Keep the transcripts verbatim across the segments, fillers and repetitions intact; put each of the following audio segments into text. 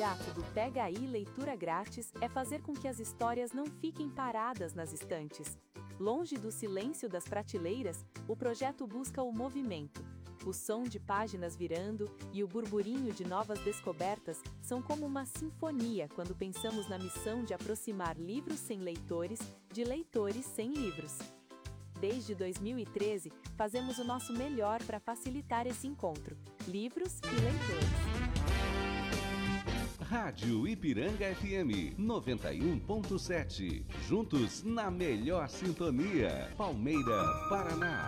projeto do Pega Aí Leitura Grátis é fazer com que as histórias não fiquem paradas nas estantes. Longe do silêncio das prateleiras, o projeto busca o movimento. O som de páginas virando e o burburinho de novas descobertas são como uma sinfonia quando pensamos na missão de aproximar livros sem leitores de leitores sem livros. Desde dois mil e treze, fazemos o nosso melhor para facilitar esse encontro. Livros e leitores. Rádio Ipiranga F M noventa e um ponto sete. Juntos na melhor sintonia. Palmeira, Paraná.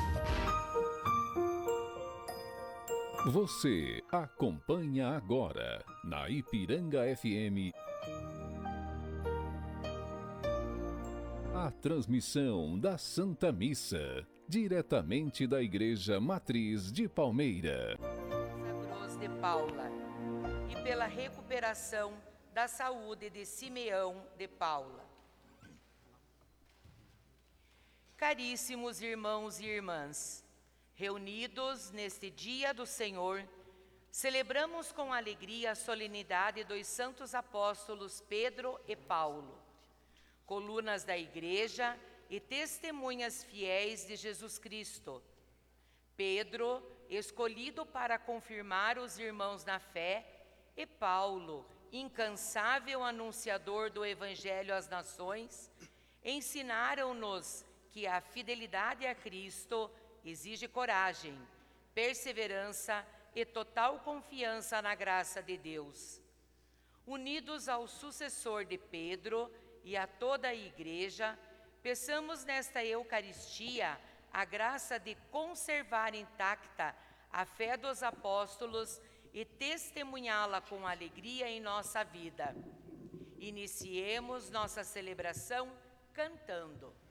Você acompanha agora na Ipiranga F M a transmissão da Santa Missa, diretamente da Igreja Matriz de Palmeira. Cruz de Paula e pela recuperação da saúde de Simeão de Paula. Caríssimos irmãos e irmãs, reunidos neste dia do Senhor, celebramos com alegria a solenidade dos santos apóstolos Pedro e Paulo, colunas da Igreja e testemunhas fiéis de Jesus Cristo. Pedro, escolhido para confirmar os irmãos na fé, e Paulo, incansável anunciador do Evangelho às nações, ensinaram-nos que a fidelidade a Cristo exige coragem, perseverança e total confiança na graça de Deus. Unidos ao sucessor de Pedro e a toda a Igreja, peçamos nesta Eucaristia a graça de conservar intacta a fé dos apóstolos e testemunhá-la com alegria em nossa vida. Iniciemos nossa celebração cantando.